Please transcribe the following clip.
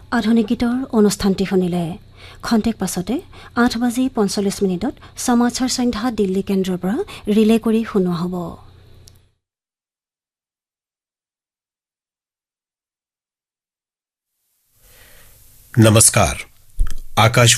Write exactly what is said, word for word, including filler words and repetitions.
আধুনিক গীতৰ অনুষ্ঠানটি শুনিলে খন্তেক পাছতে আঠ বাজি পঞ্চল্লিছ মিনিটত সমাচাৰ সন্ধ্যা দিল্লী কেন্দ্ৰৰ পৰা ৰিলে কৰি শুনোৱা হ'ব। नमस्कार। आकाश